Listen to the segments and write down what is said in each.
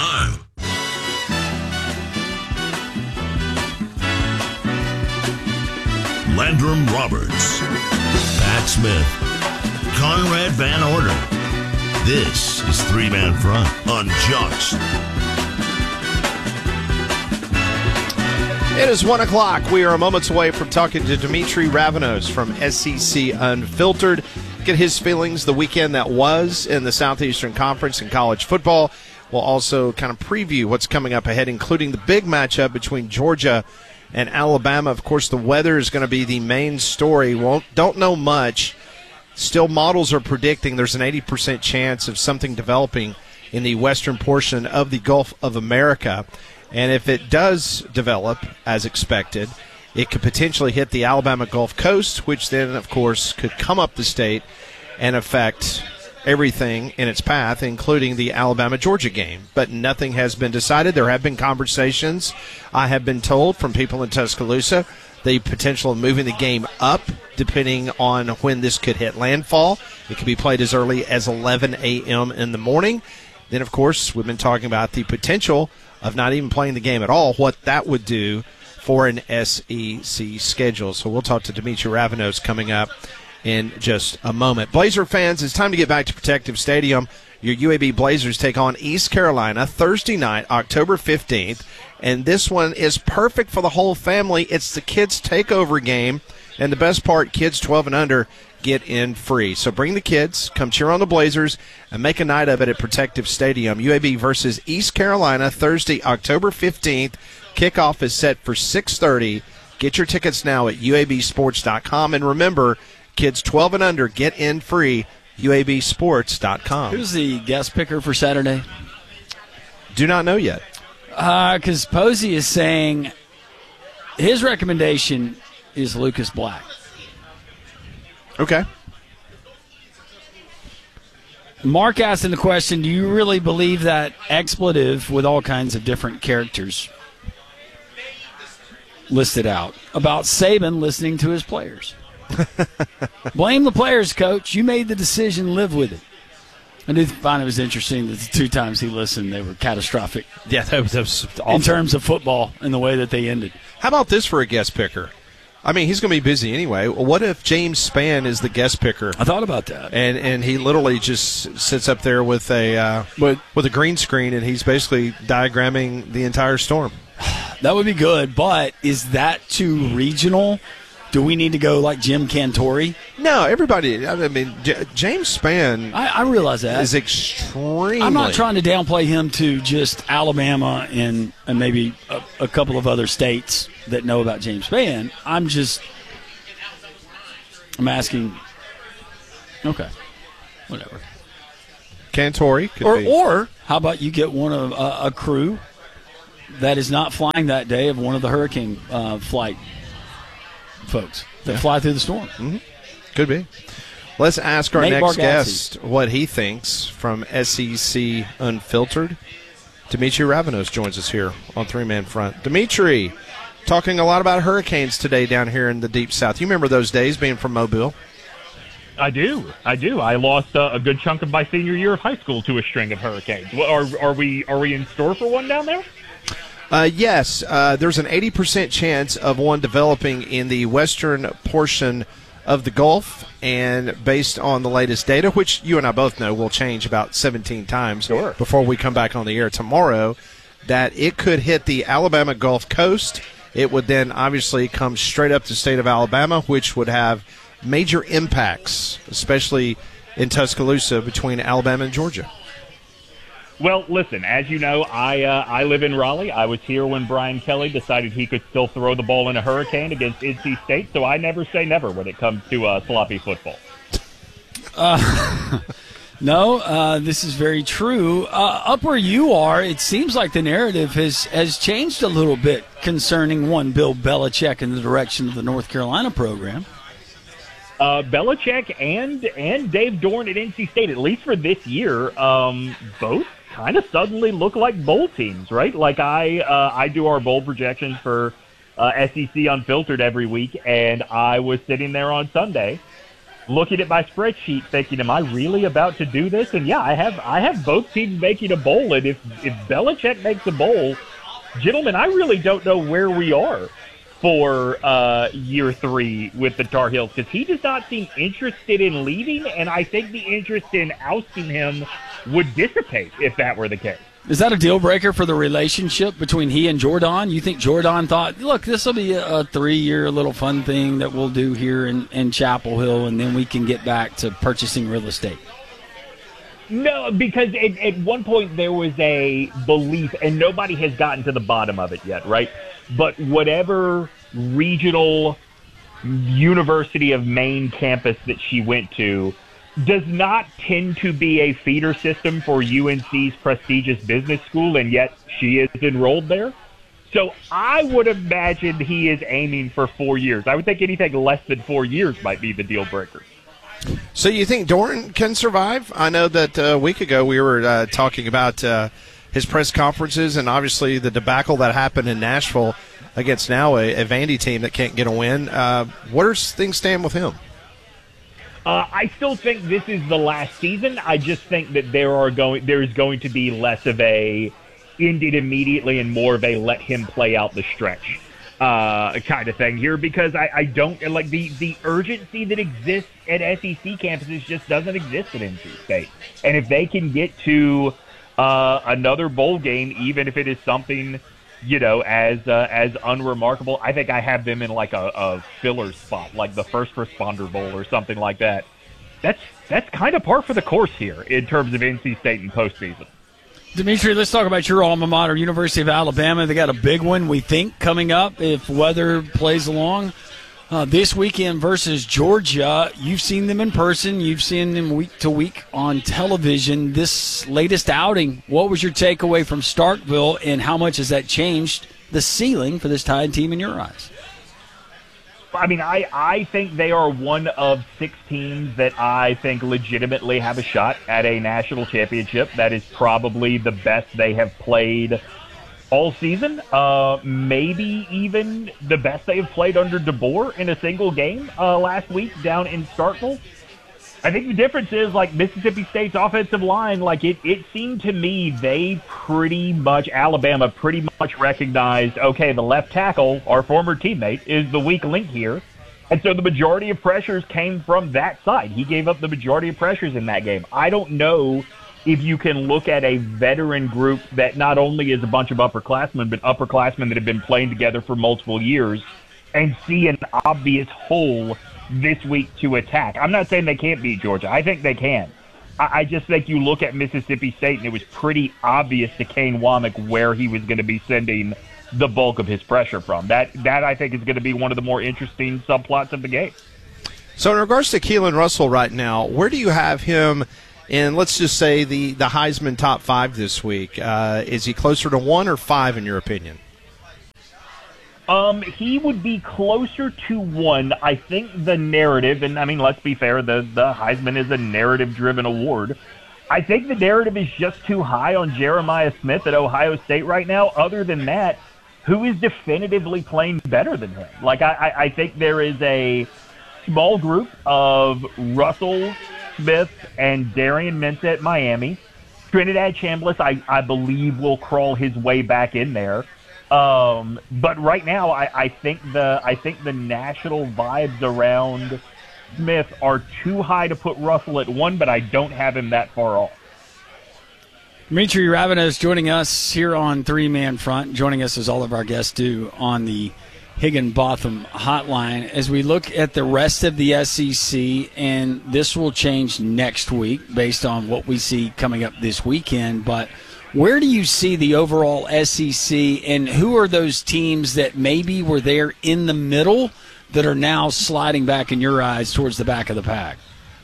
time. Landrum Roberts, Pat Smith, Conrad Van Orden. This is Three Man Front on Jocks. It is 1 o'clock. We are moments away from talking to Dimitri Ravanos from SEC Unfiltered. Get his feelings the weekend that was in the Southeastern Conference in college football. We'll also kind of preview what's coming up ahead, including the big matchup between Georgia and Alabama. Of course, the weather is going to be the main story. Don't know much. Still, models are predicting there's an 80% chance of something developing in the western portion of the Gulf of America. And if it does develop as expected, it could potentially hit the Alabama Gulf Coast, which then, of course, could come up the state and affect everything in its path, including the Alabama-Georgia game. But nothing has been decided. There have been conversations, I have been told, from people in Tuscaloosa, the potential of moving the game up depending on when this could hit landfall. It could be played as early as 11 a.m. in the morning. Then, of course, we've been talking about the potential of not even playing the game at all, what that would do for an SEC schedule. So we'll talk to Dimitri Ravanos coming up in just a moment. Blazer fans, it's time to get back to Protective Stadium. Your UAB Blazers take on East Carolina Thursday night, October 15th. And this one is perfect for the whole family. It's the kids' takeover game. And the best part, kids 12 and under get in free. So bring the kids, come cheer on the Blazers, and make a night of it at Protective Stadium. UAB versus East Carolina, Thursday, October 15th. Kickoff is set for 6:30. Get your tickets now at uabsports.com. And remember, kids 12 and under get in free, uabsports.com. Who's the guest picker for Saturday? Do not know yet. Because Posey is saying his recommendation is Lucas Black. Okay. Mark asked in the question, do you really believe that expletive with all kinds of different characters listed out about Saban listening to his players? Blame the players, coach. You made the decision. Live with it. I did find it was interesting that the two times he listened, they were catastrophic. Yeah, that was awful. In terms of football and the way that they ended. How about this for a guest picker? I mean, he's going to be busy anyway. What if James Spann is the guest picker? I thought about that. And he literally just sits up there with a green screen, and he's basically diagramming the entire storm. That would be good, but is that too regional? Do we need to go like Jim Cantori? No, everybody. I mean, James Spann. I realize that is extremely. I'm not trying to downplay him to just Alabama and maybe a couple of other states that know about James Spann. I'm asking. Okay, whatever. Cantori or how about you get one of a crew that is not flying that day of one of the hurricane flight folks that fly through the storm. Mm-hmm. Could be. Let's ask our next guest what he thinks from SEC Unfiltered. Dimitri Ravanos joins us here on Three Man Front. Dimitri, talking a lot about hurricanes today down here in the Deep South. You remember those days being from Mobile? I do. I lost a good chunk of my senior year of high school to a string of hurricanes. Are we in store for one down there? Yes, there's an 80% chance of one developing in the western portion of the Gulf, and based on the latest data, which you and I both know will change about 17 times before we come back on the air tomorrow, that it could hit the Alabama Gulf Coast. It would then obviously come straight up to the state of Alabama, which would have major impacts, especially in Tuscaloosa between Alabama and Georgia. Well, listen, as you know, I live in Raleigh. I was here when Brian Kelly decided he could still throw the ball in a hurricane against NC State, so I never say never when it comes to sloppy football. No, this is very true. Up where you are, it seems like the narrative has changed a little bit concerning one Bill Belichick in the direction of the North Carolina program. Belichick and Dave Dorn at NC State, at least for this year, both kind of suddenly look like bowl teams, right? Like I do our bowl projections for SEC Unfiltered every week, and I was sitting there on Sunday looking at my spreadsheet thinking, am I really about to do this? And yeah, I have both teams making a bowl. And if Belichick makes a bowl, gentlemen, I really don't know where we are for year 3 with the Tar Heels, because he does not seem interested in leaving, and I think the interest in ousting him would dissipate if that were the case. Is that a deal breaker for the relationship between he and Jordan? You think Jordan thought, look, this will be a 3-year little fun thing that we'll do here in Chapel Hill, and then we can get back to purchasing real estate? No, because at one point there was a belief, and nobody has gotten to the bottom of it yet, right? But whatever regional University of Maine campus that she went to does not tend to be a feeder system for UNC's prestigious business school, and yet she is enrolled there. So I would imagine he is aiming for 4 years. I would think anything less than 4 years might be the deal breaker. So you think Doeren can survive? I know that a week ago we were talking about his press conferences and obviously the debacle that happened in Nashville against now a Vandy team that can't get a win. Where does things stand with him? I still think this is the last season. I just think that there is going to be less of a end it immediately and more of a let him play out the stretch kind of thing here, because I don't like the urgency that exists at SEC campuses just doesn't exist at NC State. And if they can get to another bowl game, even if it is something, as unremarkable, I think I have them in like a filler spot, like the First Responder Bowl or something like that. That's kind of par for the course here in terms of NC State and postseason. Dimitri, let's talk about your alma mater, University of Alabama. They got a big one, we think, coming up if weather plays along. This weekend versus Georgia. You've seen them in person. You've seen them week to week on television. This latest outing, what was your takeaway from Starkville, and how much has that changed the ceiling for this Tide team in your eyes? I mean, I think they are one of 6 teams that I think legitimately have a shot at a national championship. That is probably the best they have played all season, maybe even the best they have played under DeBoer in a single game last week down in Starkville. I think the difference is, like, Mississippi State's offensive line, like, it seemed to me Alabama pretty much recognized, okay, the left tackle, our former teammate, is the weak link here. And so the majority of pressures came from that side. He gave up the majority of pressures in that game. I don't know if you can look at a veteran group that not only is a bunch of upperclassmen, but upperclassmen that have been playing together for multiple years, and see an obvious hole this week to attack. I'm not saying they can't beat Georgia. I think they can. I just think you look at Mississippi State, and it was pretty obvious to Kane Womack where he was going to be sending the bulk of his pressure from. That I think is going to be one of the more interesting subplots of the game. So in regards to Keelan Russell right now, where do you have him in, let's just say, the Heisman top 5 this week? Is he closer to 1 or 5 in your opinion? He would be closer to 1. I think the narrative, and I mean, let's be fair, the Heisman is a narrative-driven award. I think the narrative is just too high on Jeremiah Smith at Ohio State right now. Other than that, who is definitively playing better than him? Like, I think there is a small group of Russell, Smith, and Darian Mintz at Miami. Trinidad Chambliss, I believe, will crawl his way back in there. But right now, I think the national vibes around Smith are too high to put Russell at 1, but I don't have him that far off. Dimitri Ravenos joining us here on Three Man Front, joining us as all of our guests do on the Higginbotham Hotline. As we look at the rest of the SEC, and this will change next week based on what we see coming up this weekend, but where do you see the overall SEC, and who are those teams that maybe were there in the middle that are now sliding back in your eyes towards the back of the pack?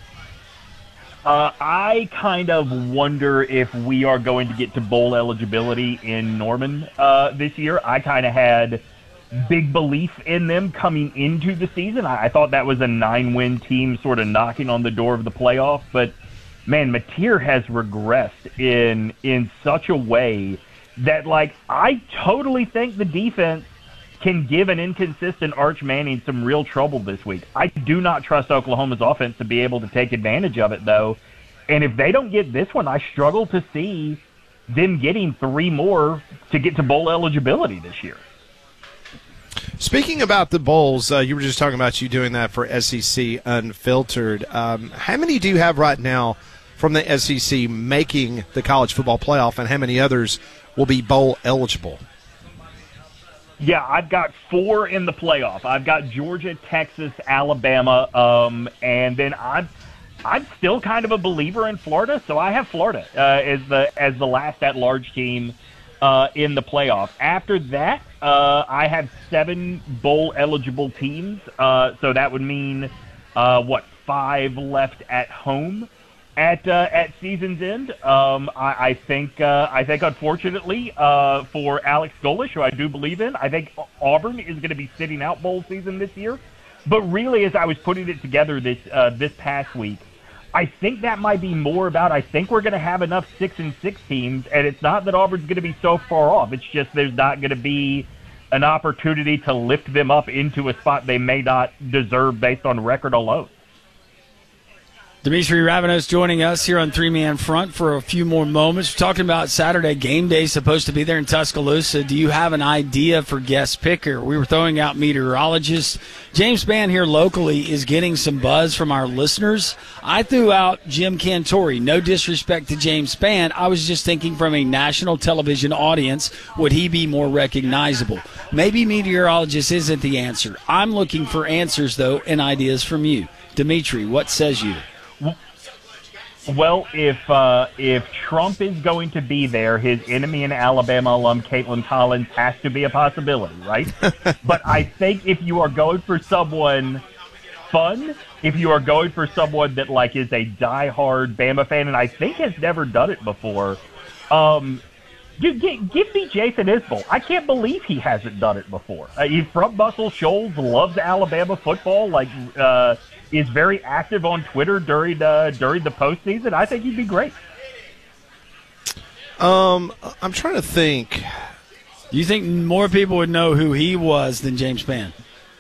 I kind of wonder if we are going to get to bowl eligibility in Norman this year. I kind of had big belief in them coming into the season. I thought that was a 9-win team sort of knocking on the door of the playoff, but man, Mateer has regressed in such a way that, like, I totally think the defense can give an inconsistent Arch Manning some real trouble this week. I do not trust Oklahoma's offense to be able to take advantage of it, though. And if they don't get this one, I struggle to see them getting 3 more to get to bowl eligibility this year. Speaking about the bowls, you were just talking about you doing that for SEC Unfiltered. How many do you have right now from the SEC making the college football playoff, and how many others will be bowl eligible? Yeah, I've got 4 in the playoff. I've got Georgia, Texas, Alabama, and then I'm still kind of a believer in Florida, so I have Florida as the last at-large team in the playoff. After that, I have 7 bowl-eligible teams, so that would mean 5 left at home at season's end. I think unfortunately for Alex Golesh, who I do believe in, I think Auburn is going to be sitting out bowl season this year. But really, as I was putting it together this past week, I think that might be more about I think we're going to have enough 6-6 teams, and it's not that Auburn's going to be so far off. It's just there's not going to be an opportunity to lift them up into a spot they may not deserve based on record alone. Dimitri Ravenos joining us here on Three Man Front for a few more moments. We're talking about Saturday game day, supposed to be there in Tuscaloosa. Do you have an idea for guest picker? We were throwing out meteorologists. James Spann here locally is getting some buzz from our listeners. I threw out Jim Cantori. No disrespect to James Spann. I was just thinking from a national television audience, would he be more recognizable? Maybe meteorologist isn't the answer. I'm looking for answers, though, and ideas from you. Dimitri, what says you? Well, if Trump is going to be there, his enemy and Alabama alum Caitlin Collins has to be a possibility, right? But I think if you are going for someone fun, if you are going for someone that is a diehard Bama fan, and I think has never done it before, give me Jason Isbell. I can't believe he hasn't done it before. He's from Muscle Shoals, loves Alabama football, is very active on Twitter during the postseason. I think he'd be great. I'm trying to think. Do you think more people would know who he was than James Spann?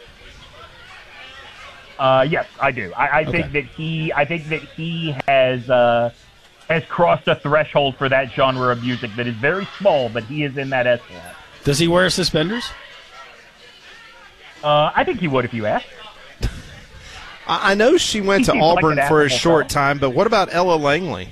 Yes, I do. I think that he has crossed a threshold for that genre of music that is very small, but he is in that echelon. Does he wear suspenders? I think he would if you asked. I know she went to Auburn for a short time, but what about Ella Langley?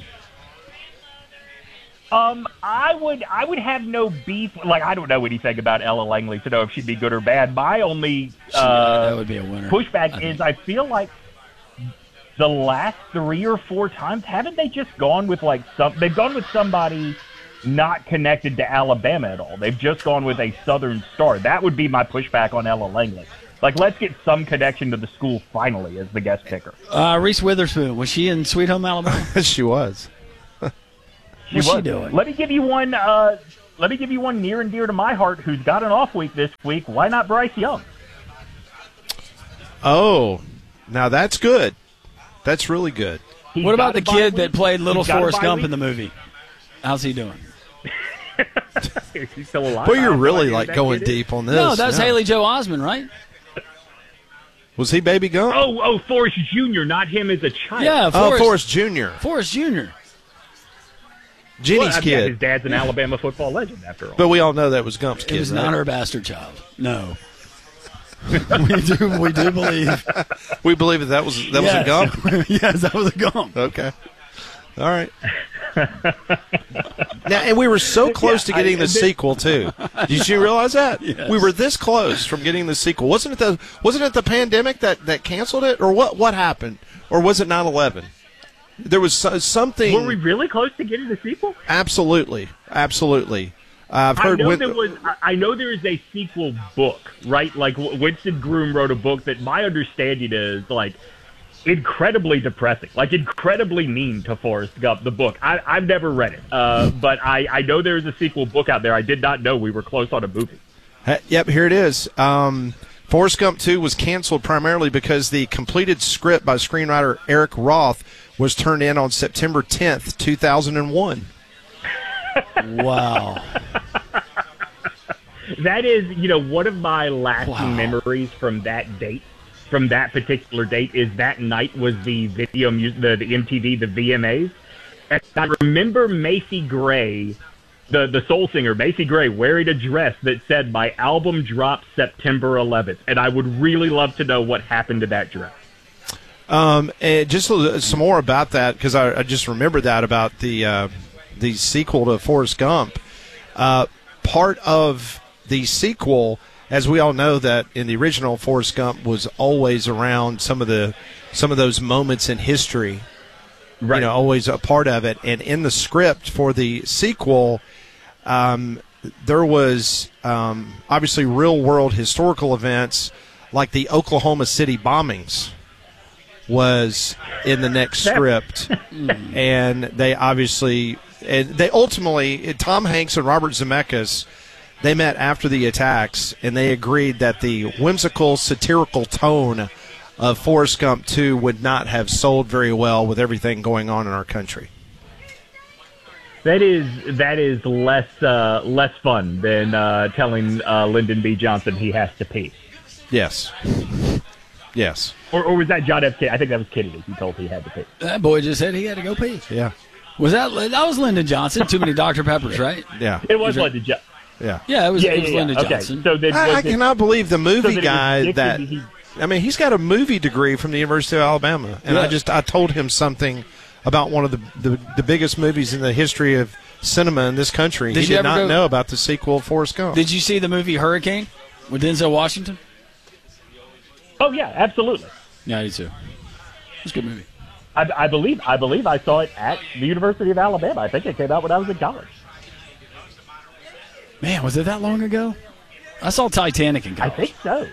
I would have no beef. I don't know anything about Ella Langley to know if she'd be good or bad. My only that would be a winner. Pushback is I feel like the last 3 or 4 times, haven't they just gone with they've gone with somebody not connected to Alabama at all. They've just gone with a Southern star. That would be my pushback on Ella Langley. Let's get some connection to the school finally as the guest picker. Reese Witherspoon, was she in Sweet Home Alabama? She was. What's she doing? Let me give you one. Let me give you one near and dear to my heart who's got an off week this week. Why not Bryce Young? Oh, now that's good. That's really good. What about the kid that played Little Forrest Gump in the movie? How's he doing? He's still alive. Well, you're really going deep on this. No, that's Haley Joe Osment, right? Was he Baby Gump? Oh, Forrest Jr., not him as a child. Yeah, Forrest Jr. Forrest Jr. Jenny's kid. His dad's an Alabama football legend, after all. But we all know that was Gump's kid. It was not her bastard child. No. we do believe. We believe that was a Gump? Yes, that was a Gump. Okay. All right. Now, and we were so close to getting the sequel too. Did you realize that? Yes. We were this close from getting the sequel. Wasn't it the pandemic that canceled it, or what happened, or was it 9/11? There was something. Were we really close to getting the sequel? Absolutely. I've heard. I know there is a sequel book, right? Winston Groom wrote a book that my understanding is incredibly depressing, incredibly mean to Forrest Gump, the book. I've never read it, but I know there is a sequel book out there. I did not know we were close on a movie. Yep, here it is. Forrest Gump 2 was canceled primarily because the completed script by screenwriter Eric Roth was turned in on September 10th, 2001. Wow. That is, one of my lasting memories from that date, from that particular date, is that night was the video music, the MTV, the VMAs. And I remember Macy Gray, the soul singer, Macy Gray, wearing a dress that said, "My album drops September 11th." And I would really love to know what happened to that dress. And just some more about that, because I just remembered that about the sequel to Forrest Gump. Part of the sequel, as we all know, that in the original Forrest Gump was always around some of those moments in history, right? Always a part of it. And in the script for the sequel, there was obviously real world historical events like the Oklahoma City bombings was in the next script, and they ultimately, Tom Hanks and Robert Zemeckis, they met after the attacks, and they agreed that the whimsical, satirical tone of Forrest Gump 2 would not have sold very well with everything going on in our country. That is less fun than telling Lyndon B. Johnson he has to pee. Yes. Yes. Or was that John F. Kennedy? I think that was Kennedy. He told he had to pee. That boy just said he had to go pee. Yeah. That was Lyndon Johnson? Too many Dr. Peppers, right? Yeah. It was Lyndon Johnson. Yeah. Yeah, it was Lyndon Johnson. So then I cannot believe the movie guy that – I mean, he's got a movie degree from the University of Alabama, and I told him something about one of the biggest movies in the history of cinema in this country. He did not know about the sequel of Forrest Gump. Did you see the movie Hurricane with Denzel Washington? Oh, yeah, absolutely. Yeah, I did too. It's a good movie. I believe I saw it at the University of Alabama. I think it came out when I was in college. Man, was it that long ago? I saw Titanic in college. I think so.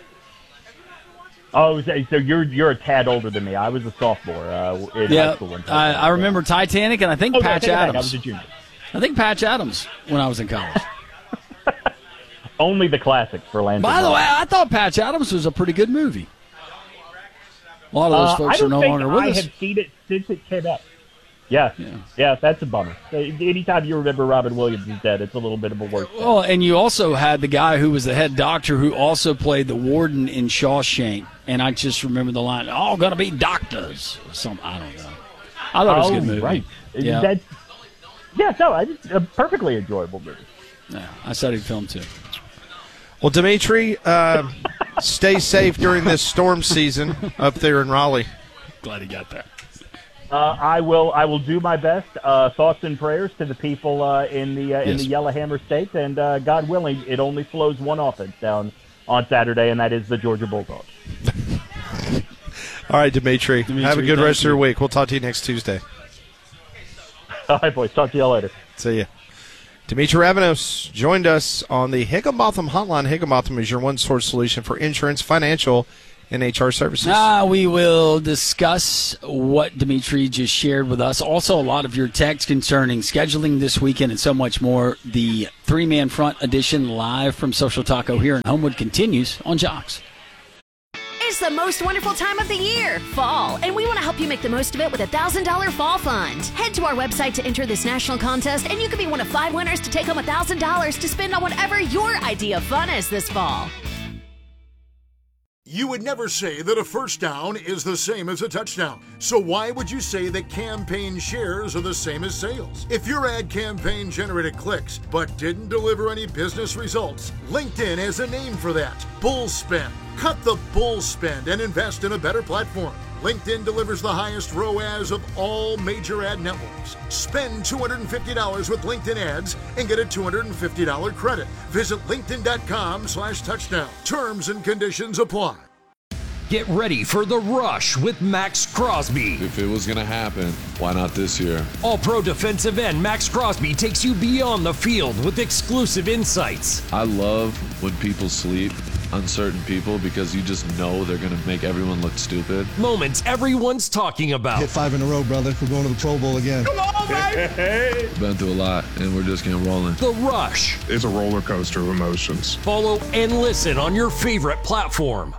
Oh, so you're a tad older than me. I was a sophomore in high school. I remember Titanic, and I think Patch Adams. I was a junior. I think Patch Adams when I was in college. Only the classics for Landon. By the way, I thought Patch Adams was a pretty good movie. A lot of those folks are no longer with us. I have seen it since it came out. Yeah, that's a bummer. Anytime you remember Robin Williams is dead, it's a little bit of a worse thing. Well, and you also had the guy who was the head doctor who also played the warden in Shawshank, and I just remember the line, "All gonna be doctors." I don't know. I thought it was a good movie. Right. Yeah. A perfectly enjoyable movie. Yeah, I studied film too. Well, Dimitri, stay safe during this storm season up there in Raleigh. Glad he got there. I will do my best. Thoughts and prayers to the people in the Yellowhammer State, and God willing, it only slows one offense down on Saturday, and that is the Georgia Bulldogs. All right, Dimitri. Have a good rest of your week. We'll talk to you next Tuesday. All right, boys. Talk to you all later. See ya. Dimitri Ravanos joined us on the Higginbotham Hotline. Higginbotham is your one-source solution for insurance, financial, and HR services. We will discuss what Dimitri just shared with us. Also, a lot of your text concerning scheduling this weekend and so much more. The three-man front edition live from Social Taco here in Homewood continues on Jocks. It's the most wonderful time of the year, fall, and we want to help you make the most of it with a $1,000 fall fund. Head to our website to enter this national contest, and you could be one of 5 winners to take home $1,000 to spend on whatever your idea of fun is this fall. You would never say that a first down is the same as a touchdown. So why would you say that campaign shares are the same as sales? If your ad campaign generated clicks but didn't deliver any business results, LinkedIn has a name for that: bull spend. Cut the bull spend and invest in a better platform. LinkedIn delivers the highest ROAS of all major ad networks. Spend $250 with LinkedIn ads and get a $250 credit. Visit linkedin.com/touchdown. Terms and conditions apply. Get ready for The Rush with Max Crosby. If it was going to happen, why not this year? All-Pro defensive end Max Crosby takes you beyond the field with exclusive insights. I love when people sleep on certain people because you just know they're going to make everyone look stupid. Moments everyone's talking about. Hit 5 in a row, brother. We're going to the Pro Bowl again. Come on, baby! Been through a lot, and we're just getting rolling. The Rush. It's a roller coaster of emotions. Follow and listen on your favorite platform.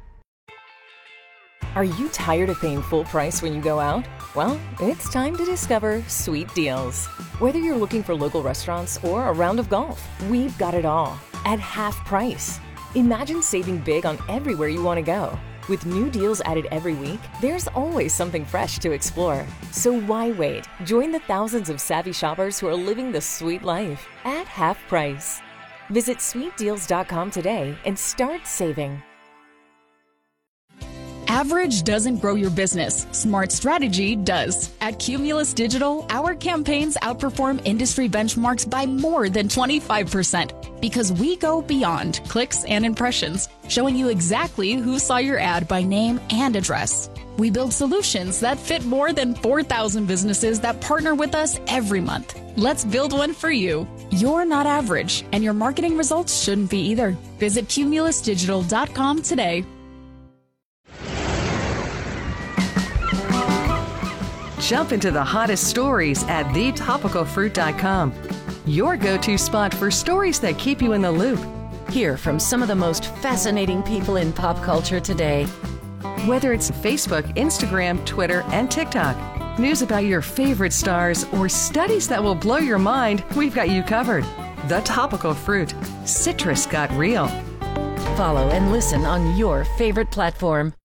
Are you tired of paying full price when you go out? Well, it's time to discover Sweet Deals. Whether you're looking for local restaurants or a round of golf, we've got it all. at half price. Imagine saving big on everywhere you want to go. With new deals added every week, there's always something fresh to explore. So why wait? Join the thousands of savvy shoppers who are living the sweet life at half price. Visit sweetdeals.com today and start saving. Average doesn't grow your business. Smart strategy does. At Cumulus Digital, our campaigns outperform industry benchmarks by more than 25% because we go beyond clicks and impressions, showing you exactly who saw your ad by name and address. We build solutions that fit more than 4,000 businesses that partner with us every month. Let's build one for you. You're not average, and your marketing results shouldn't be either. Visit cumulusdigital.com today. Jump into the hottest stories at thetopicalfruit.com. Your go-to spot for stories that keep you in the loop. Hear from some of the most fascinating people in pop culture today. Whether it's Facebook, Instagram, Twitter, and TikTok, news about your favorite stars, or studies that will blow your mind, we've got you covered. The Topical Fruit. Citrus got real. Follow and listen on your favorite platform.